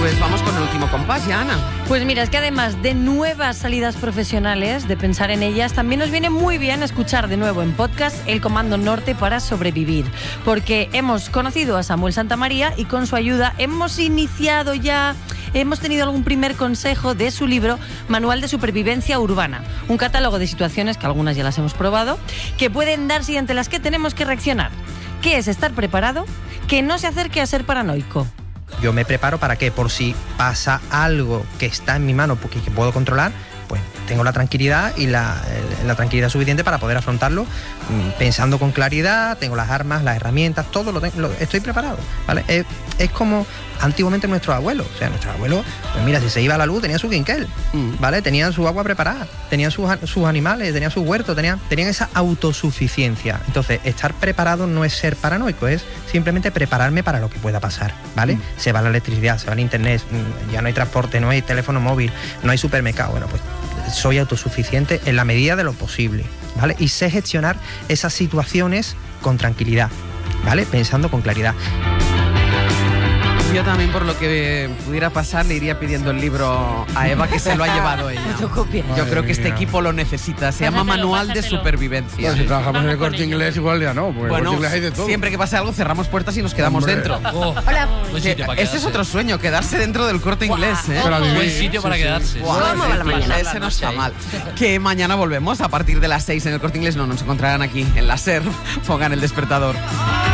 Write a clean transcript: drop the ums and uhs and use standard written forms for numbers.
Pues vamos con el último compás ya, Ana. Pues mira, es que además de nuevas salidas profesionales, de pensar en ellas, también nos viene muy bien escuchar de nuevo en podcast El Comando Norte para sobrevivir, porque hemos conocido a Samuel Santamaría y con su ayuda hemos tenido algún primer consejo de su libro Manual de Supervivencia Urbana, un catálogo de situaciones, que algunas ya las hemos probado, que pueden darse y ante las que tenemos que reaccionar. ¿Qué es estar preparado? Que no se acerque a ser paranoico. Yo me preparo para que por si pasa algo que está en mi mano porque que puedo controlar, pues tengo la tranquilidad y la tranquilidad suficiente para poder afrontarlo pensando con claridad, tengo las armas, las herramientas, todo estoy preparado, ¿vale? Es como antiguamente nuestros abuelos, o sea, nuestros abuelos, pues mira, si se iba la luz tenían su quinquel, ¿vale? Tenían su agua preparada, tenían sus animales, tenían su huerto, tenían esa autosuficiencia. Entonces, estar preparado no es ser paranoico, es simplemente prepararme para lo que pueda pasar, ¿vale? Se va la electricidad, se va el internet, ya no hay transporte, no hay teléfono móvil, no hay supermercado, bueno, pues soy autosuficiente en la medida de lo posible, ¿vale? Y sé gestionar esas situaciones con tranquilidad, ¿vale? Pensando con claridad. Yo también, por lo que pudiera pasar, le iría pidiendo el libro a Eva, que se lo ha llevado ella. Yo creo que este equipo lo necesita. Se llama Manual de Supervivencia. Bueno, si trabajamos en el Corte Inglés, igual ya no. Porque bueno, el Corte Inglés hay de todo. Siempre que pase algo, cerramos puertas y nos quedamos dentro. Hola. Este es otro sueño, quedarse dentro del Corte Inglés. Buen sitio para quedarse. ¿Cómo va la mañana? Ese no está mal. Que mañana volvemos a partir de las 6 en el Corte Inglés. No nos encontrarán aquí en la SER. Pongan el despertador.